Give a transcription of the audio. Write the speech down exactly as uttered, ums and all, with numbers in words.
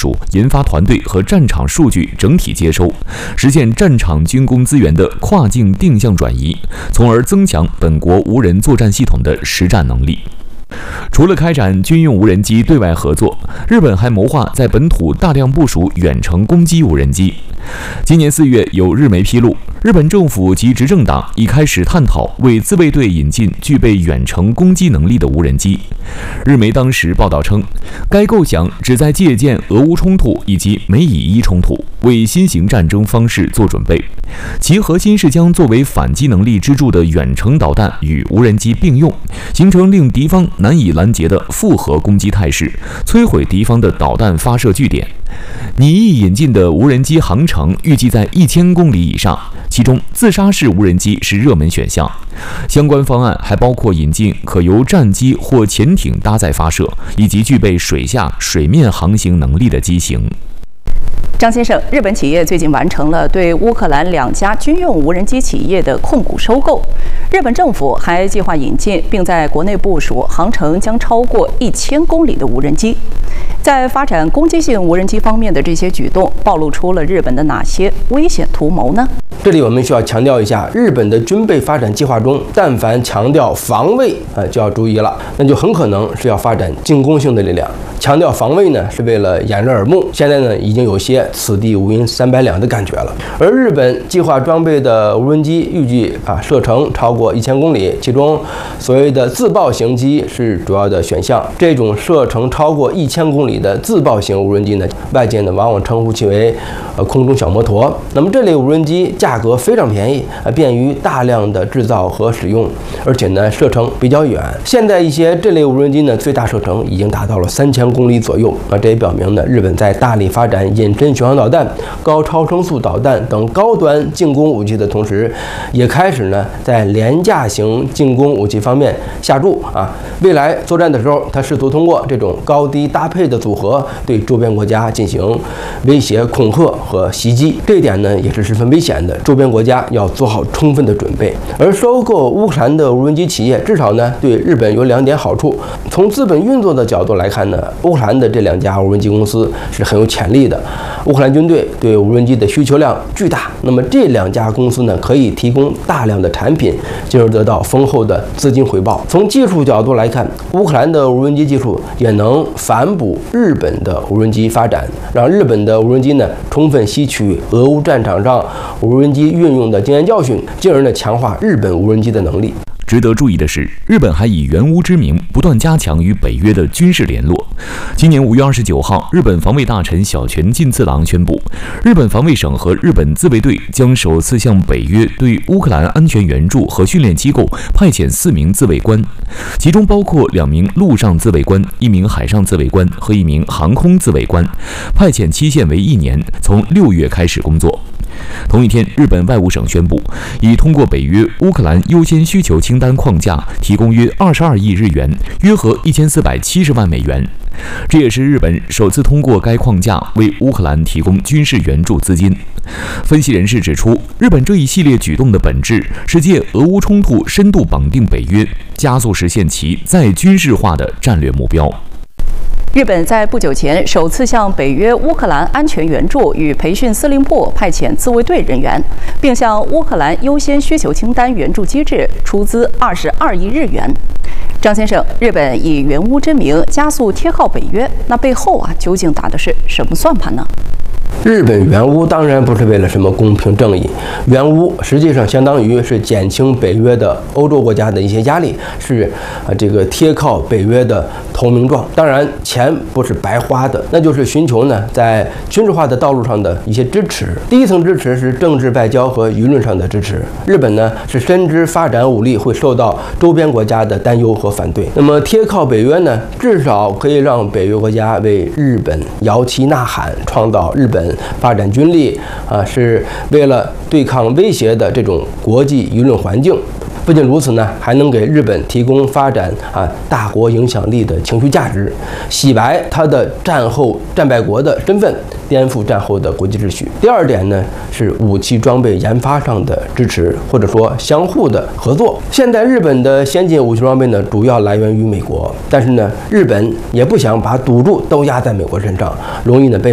署、研发团队和战场数据整体接收，实现战场军工资源的跨境定向转移，从而增强本国无人作战系统的实战能力。除了开展军用无人机对外合作，日本还谋划在本土大量部署远程攻击无人机。今年四月，有日媒披露，日本政府及执政党已开始探讨为自卫队引进具备远程攻击能力的无人机。日媒当时报道称，该构想旨在借鉴俄乌冲突以及美以伊冲突，为新型战争方式做准备。其核心是将作为反击能力支柱的远程导弹与无人机并用，形成令敌方难以拦截的复合攻击态势，摧毁敌方的导弹发射据点。拟议引进的无人机航程预计在一千公里以上，其中自杀式无人机是热门选项。相关方案还包括引进可由战机或潜艇搭载发射，以及具备水下、水面航行能力的机型。 张先生，日本企业最近完成了对乌克兰两家军用无人机企业的控股收购。日本政府还计划引进并在国内部署航程将超过一千公里的无人机。在发展攻击性无人机方面的这些举动，暴露出了日本的哪些危险图谋呢？ 这里我们需要强调一下，日本的军备发展计划中，但凡强调防卫，呃，就要注意了，那就很可能是要发展进攻性的力量。强调防卫呢，是为了掩人耳目，现在呢，已经有些此地无银三百两的感觉了。而日本计划装备的无人机预计啊射程超过一千公里，其中所谓的自爆型机是主要的选项。这种射程超过一千公里的自爆型无人机呢，外界呢往往称呼其为呃空中小摩托。那么这类无人机价格非常便宜，啊，便于大量的制造和使用，而且呢射程比较远。现在一些这类无人机呢，最大射程已经达到了三千公里左右。啊，这也表明呢，日本在大力发展隐身巡航导弹、高超声速导弹等高端进攻武器的同时，也开始呢在廉价型进攻武器方面下注啊。未来作战的时候，它试图通过这种高低搭配的组合，对周边国家进行威胁、恐吓和袭击。这一点呢，也是十分危险的。周边国家要做好充分的准备。而收购乌克兰的无人机企业，至少呢对日本有两点好处。从资本运作的角度来看呢，乌克兰的这两家无人机公司是很有潜力的。乌克兰军队对无人机的需求量巨大，那么这两家公司呢，可以提供大量的产品，进而得到丰厚的资金回报。从技术角度来看，乌克兰的无人机技术也能反哺日本的无人机发展，让日本的无人机呢充分吸取俄乌战场上无人机运用的经验教训，进而呢强化日本无人机的能力。 值得注意的是，日本还以援乌之名不断加强与北约的军事联络。今年五月二十九号，日本防卫大臣小泉进次郎宣布，日本防卫省和日本自卫队将首次向北约对乌克兰安全援助和训练机构派遣四名自卫官，其中包括两名陆上自卫官、一名海上自卫官和一名航空自卫官，派遣期限为一年，从六月开始工作。同一天，日本外务省宣布，已通过北约乌克兰优先需求清单框架，提供约二十二亿日元，约合一千四百七十万美元。这也是日本首次通过该框架为乌克兰提供军事援助资金。分析人士指出，日本这一系列举动的本质是借俄乌冲突深度绑定北约，加速实现其再军事化的战略目标。 日本在不久前首次向北约乌克兰安全援助与培训司令部派遣自卫队人员，并向乌克兰优先需求清单援助机制出资二十二亿日元。张先生，日本以援乌之名加速贴靠北约，那背后啊究竟打的是什么算盘呢？ 日本援乌当然不是为了什么公平正义，援乌实际上相当于是减轻北约的欧洲国家的一些压力，是啊这个贴靠北约的投名状。当然钱不是白花的，那就是寻求呢在军事化的道路上的一些支持。第一层支持是政治外交和舆论上的支持。日本呢是深知发展武力会受到周边国家的担忧和反对，那么贴靠北约呢，至少可以让北约国家为日本摇旗呐喊，创造日本发展军力啊，是为了对抗威胁的这种国际舆论环境。不仅如此呢，还能给日本提供发展啊大国影响力的情绪价值，洗白它的战后战败国的身份，颠覆战后的国际秩序。第二点呢，是武器装备研发上的支持，或者说相互的合作。现在日本的先进武器装备呢，主要来源于美国，但是呢，日本也不想把赌注都压在美国身上，容易呢被